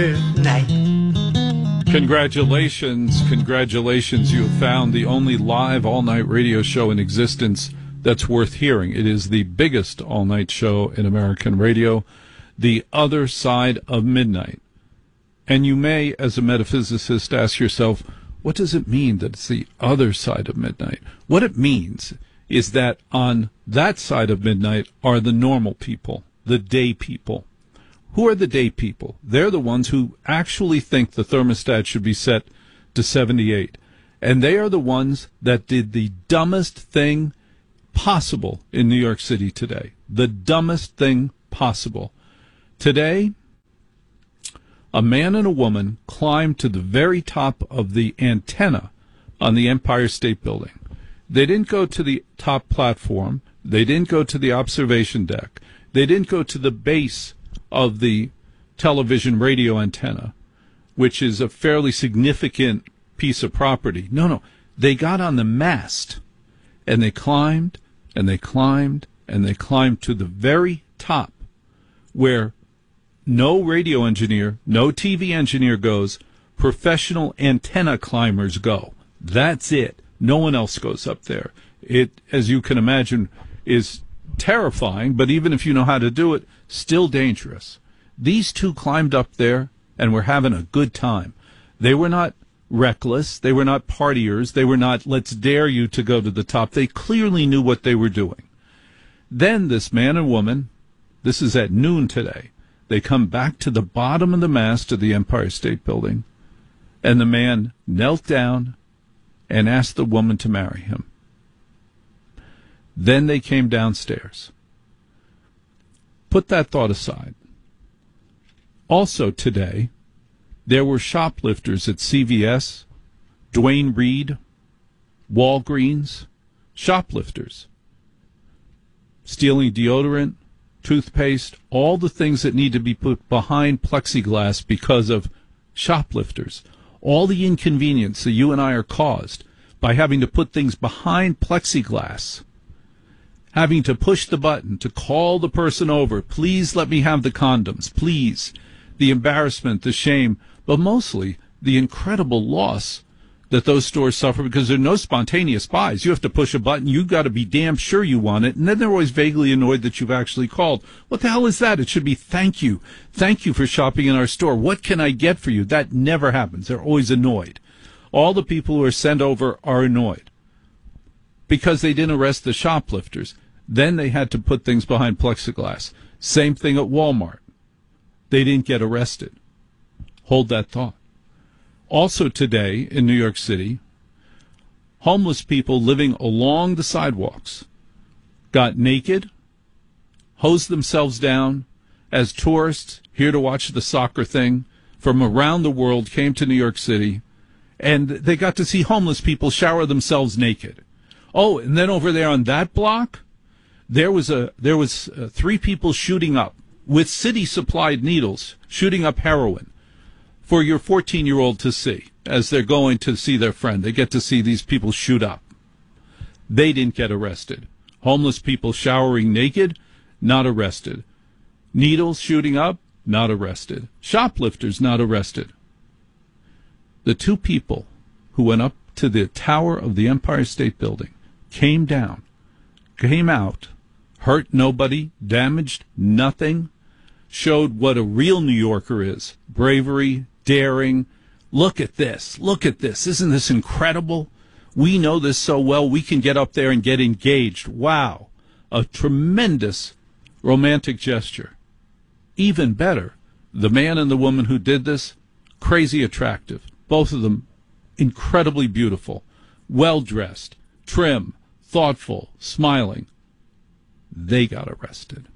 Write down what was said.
Congratulations, congratulations. You have found the only live all-night radio show in existence that's worth hearing. It is the biggest all-night show in American radio, The Other Side of Midnight. And you may, as a metaphysicist, ask yourself, what does it mean that it's the other side of midnight? What it means is that on that side of midnight are the normal people, the day people. Who are the day people? They're the ones who actually think the thermostat should be set to 78. And they are the ones that did the dumbest thing possible in New York City today. The dumbest thing possible. Today, a man and a woman climbed to the very top of the antenna on the Empire State Building. They didn't go to the top platform. They didn't go to the observation deck. They didn't go to the base of the television radio antenna, which is a fairly significant piece of property. No. They got on the mast, and they climbed, and they climbed, and they climbed to the very top, where no radio engineer, no TV engineer goes. Professional antenna climbers go. That's it. No one else goes up there. It, as you can imagine, is terrifying, but even if you know how to do it, still dangerous. These two climbed up there and were having a good time. They were not reckless. They were not partiers. They were not, let's dare you to go to the top. They clearly knew what they were doing. Then this man and woman, this is at noon today, they come back to the bottom of the mast of the Empire State Building, and the man knelt down and asked the woman to marry him. Then they came downstairs. Put that thought aside. Also today, there were shoplifters at CVS, Duane Reade, Walgreens, shoplifters, stealing deodorant, toothpaste, all the things that need to be put behind plexiglass because of shoplifters. All the inconvenience that you and I are caused by having to put things behind plexiglass, having to push the button to call the person over, please let me have the condoms, please. The embarrassment, the shame, but mostly the incredible loss that those stores suffer because there are no spontaneous buys. You have to push a button. You've got to be damn sure you want it. And then they're always vaguely annoyed that you've actually called. What the hell is that? It should be thank you. Thank you for shopping in our store. What can I get for you? That never happens. They're always annoyed. All the people who are sent over are annoyed because they didn't arrest the shoplifters. Then they had to put things behind plexiglass. Same thing at Walmart. They didn't get arrested. Hold that thought. Also today in New York City, homeless people living along the sidewalks got naked, hosed themselves down as tourists here to watch the soccer thing from around the world came to New York City, and they got to see homeless people shower themselves naked. Oh, and then over there on that block, there was three people shooting up with city-supplied needles, shooting up heroin for your 14-year-old to see as they're going to see their friend. They get to see these people shoot up. They didn't get arrested. Homeless people showering naked, not arrested. Needles shooting up, not arrested. Shoplifters, not arrested. The two people who went up to the tower of the Empire State Building came down, came out, hurt nobody, damaged nothing, showed what a real New Yorker is. Bravery, daring. Look at this. Look at this. Isn't this incredible? We know this so well. We can get up there and get engaged. Wow. A tremendous romantic gesture. Even better, the man and the woman who did this, crazy attractive. Both of them incredibly beautiful, well-dressed, trim, thoughtful, smiling. They got arrested.